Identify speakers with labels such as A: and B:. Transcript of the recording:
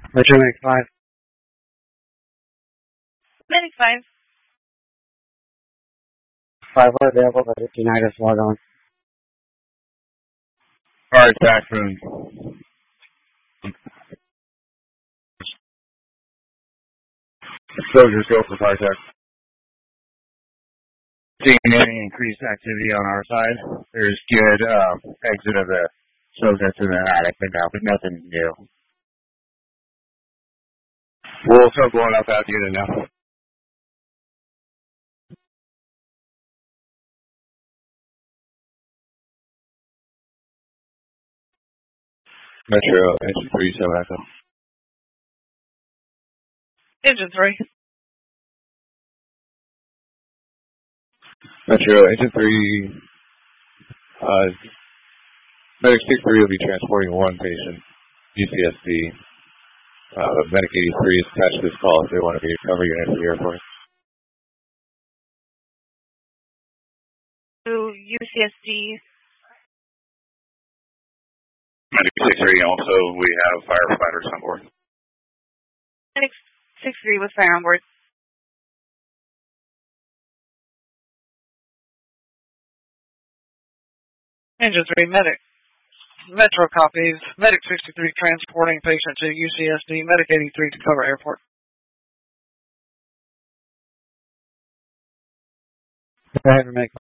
A: Metro Medic 5.
B: Medic 5.
A: 5 are available, but if you're not, just log on.
C: Alright, back room. Soldiers go for contact. Seeing any increased activity on our side. There's good exit of the soldiers in the attic, but nothing new. We'll start blowing up that unit now. Metro, engine 3, 7 echo.
B: Engine 3.
C: Metro, engine 3, Medic 6-3 will be transporting one patient, UCSD. Medic 83 is attached to this call if they want to be a cover unit for the airport.
B: To UCSD.
C: Medic 6-3, also we have firefighters on board.
B: Medic 6-3 with fire on board.
D: Engine 3, Medic. Metro copies. Medic 63 transporting patient to UCSD. Medic 83 to cover airport.
A: Go ahead and make